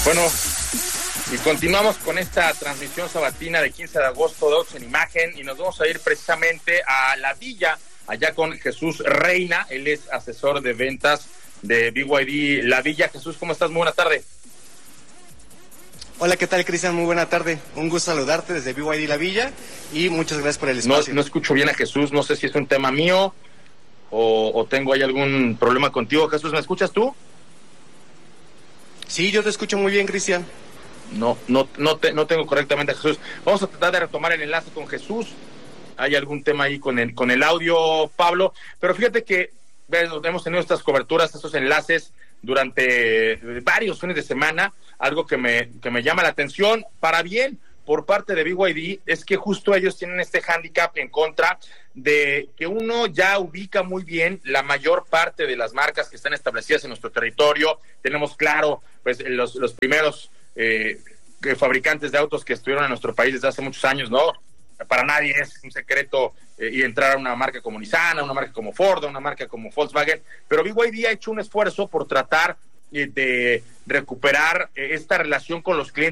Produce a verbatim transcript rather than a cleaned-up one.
Bueno, y continuamos con esta transmisión sabatina de quince de agosto de Autos en Imagen y nos vamos a ir precisamente a La Villa, allá con Jesús Reina. Él es asesor de ventas de B Y D La Villa. Jesús, ¿cómo estás? Muy buena tarde. Hola, ¿qué tal, Cristian? Muy buena tarde. Un gusto saludarte desde B Y D La Villa y muchas gracias por el espacio. No, no escucho bien a Jesús, no sé si es un tema mío o, o tengo ahí algún problema contigo. Jesús, ¿me escuchas tú? Sí, yo te escucho muy bien, Cristian. No, no, no, te, no tengo correctamente a Jesús. Vamos a tratar de retomar el enlace con Jesús. Hay algún tema ahí con el, con el audio, Pablo, pero fíjate que bueno, hemos tenido estas coberturas, estos enlaces durante varios fines de semana. Algo que me, que me llama la atención, para bien, por parte de B Y D, es que justo ellos tienen este hándicap en contra de que uno ya ubica muy bien la mayor parte de las marcas que están establecidas en nuestro territorio. Tenemos claro, pues, los, los primeros eh, fabricantes de autos que estuvieron en nuestro país desde hace muchos años, ¿no? Para nadie es un secreto eh, y entrar a una marca como Nissan, a una marca como Ford, a una marca como Volkswagen, pero B Y D ha hecho un esfuerzo por tratar eh, de recuperar eh, esta relación con los clientes